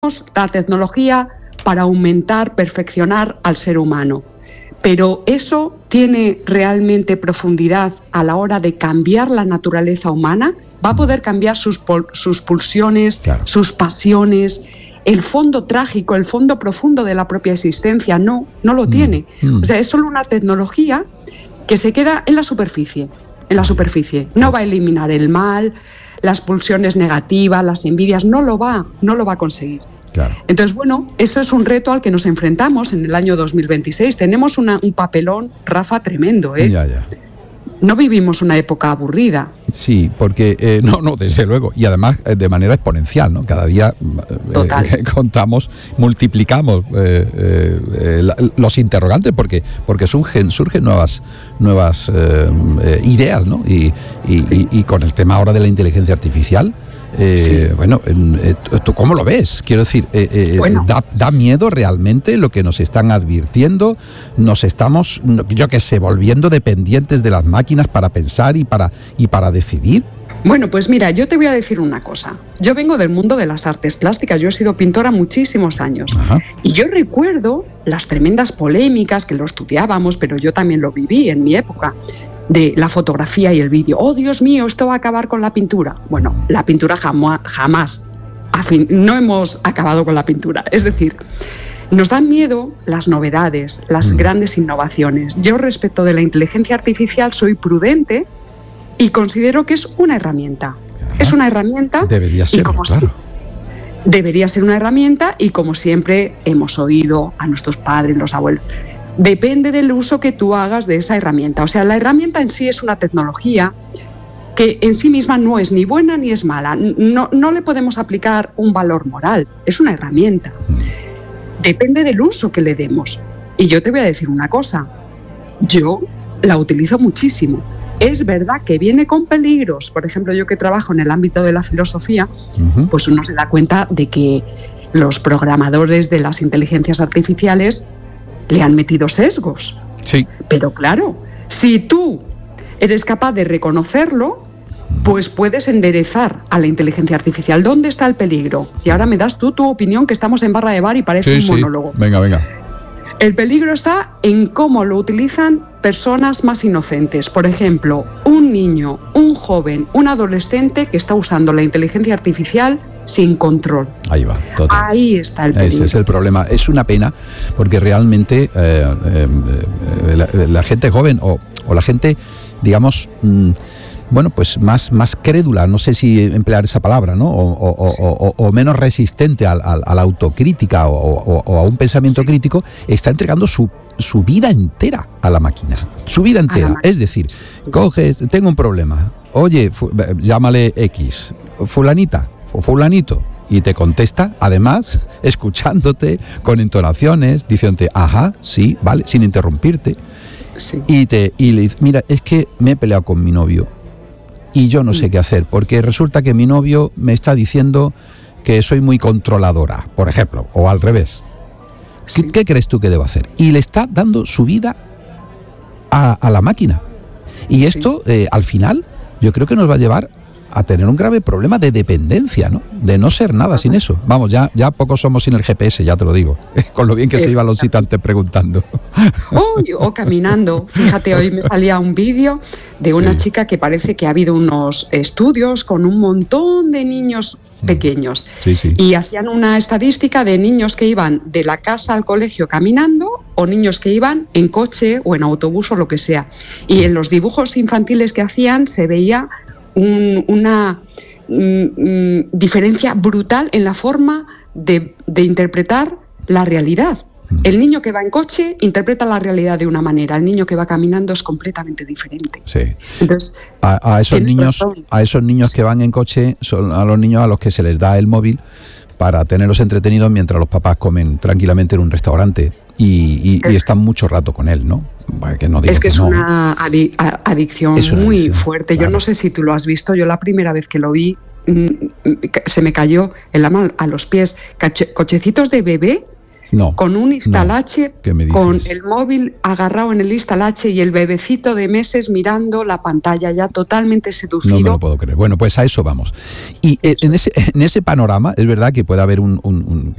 la tecnología para aumentar, perfeccionar al ser humano. Pero ¿eso tiene realmente profundidad a la hora de cambiar la naturaleza humana? ¿Va a poder cambiar sus pulsiones, claro, sus pasiones, el fondo trágico, el fondo profundo de la propia existencia? No lo tiene. O sea, es solo una tecnología que se queda en la superficie. No va a eliminar el mal, las pulsiones negativas, las envidias, no lo va a conseguir. Claro. Entonces, bueno, eso es un reto al que nos enfrentamos en el año 2026. Tenemos un papelón, Rafa, tremendo, ¿eh? Ya. No vivimos una época aburrida. Sí, porque no, desde luego, y además de manera exponencial, ¿no? Cada día multiplicamos los interrogantes, porque surgen nuevas ideas, ¿no? Y con el tema ahora de la inteligencia artificial. Bueno, ¿tú cómo lo ves? Quiero decir, ¿da miedo realmente lo que nos están advirtiendo? Nos estamos, yo qué sé, volviendo dependientes de las máquinas para pensar y para decidir. Bueno, pues mira, yo te voy a decir una cosa. Yo vengo del mundo de las artes plásticas, yo he sido pintora muchísimos años. Ajá. Y yo recuerdo las tremendas polémicas que lo estudiábamos, pero yo también lo viví en mi época, de la fotografía y el vídeo. ¡Oh, Dios mío, esto va a acabar con la pintura! Bueno, la pintura jamás. No hemos acabado con la pintura. Es decir, nos dan miedo las novedades, las grandes innovaciones. Yo, respecto de la inteligencia artificial, soy prudente y considero que es una herramienta. Es una herramienta. Debería ser, claro. Debería ser una herramienta, y como siempre hemos oído a nuestros padres, los abuelos, depende del uso que tú hagas de esa herramienta. O sea, la herramienta en sí es una tecnología que en sí misma no es ni buena ni es mala. No le podemos aplicar un valor moral. Es una herramienta. Depende del uso que le demos. Y yo te voy a decir una cosa. Yo la utilizo muchísimo. Es verdad que viene con peligros. Por ejemplo, yo que trabajo en el ámbito de la filosofía, pues uno se da cuenta de que los programadores de las inteligencias artificiales le han metido sesgos. Sí. Pero claro, si tú eres capaz de reconocerlo, pues puedes enderezar a la inteligencia artificial. ¿Dónde está el peligro? Y ahora me das tú tu opinión, que estamos en barra de bar y parece un monólogo. Venga. El peligro está en cómo lo utilizan personas más inocentes. Por ejemplo, un niño, un joven, un adolescente que está usando la inteligencia artificial sin control. Ahí va, total. Ahí está el peligro. Ese es el problema. Es una pena, porque realmente la gente joven o la gente, digamos, pues más crédula, no sé si emplear esa palabra, ¿no? O menos resistente a la autocrítica o a un pensamiento crítico, está entregando su vida entera a la máquina. Su vida entera. Es decir, coges, tengo un problema. Oye, llámale X, fulanita o fulanito, y te contesta, además, escuchándote con entonaciones, diciéndote, ajá, sí, vale, sin interrumpirte. Sí. Y le dices, mira, es que me he peleado con mi novio y yo no sé qué hacer, porque resulta que mi novio me está diciendo que soy muy controladora, por ejemplo, o al revés. Sí. ¿Qué crees tú que debo hacer? Y le está dando su vida a la máquina. Y esto, al final, yo creo que nos va a llevar a tener un grave problema de dependencia, ¿no? De no ser nada sin eso. Vamos, ya pocos somos sin el GPS, ya te lo digo. Con lo bien que se iban los citantes preguntando. O caminando. Fíjate, hoy me salía un vídeo de una chica que parece que ha habido unos estudios con un montón de niños pequeños. Sí. Y hacían una estadística de niños que iban de la casa al colegio caminando o niños que iban en coche o en autobús o lo que sea. Y en los dibujos infantiles que hacían se veía una diferencia brutal en la forma de interpretar la realidad. El niño que va en coche interpreta la realidad de una manera, el niño que va caminando es completamente diferente. Sí. Entonces, a esos niños que van en coche son a los niños a los que se les da el móvil para tenerlos entretenidos mientras los papás comen tranquilamente en un restaurante y están mucho rato con él, ¿no? Que no digo es que es no. una adicción muy fuerte. Claro. Yo no sé si tú lo has visto, yo la primera vez que lo vi se me cayó el alma a los pies. Cochecitos de bebé No. Con un Instalache, ¿Qué me dices? con el móvil agarrado en el Instalache y el bebecito de meses mirando la pantalla, ya totalmente seducido. No me lo puedo creer. Bueno, pues a eso vamos. Y en ese panorama es verdad que puede haber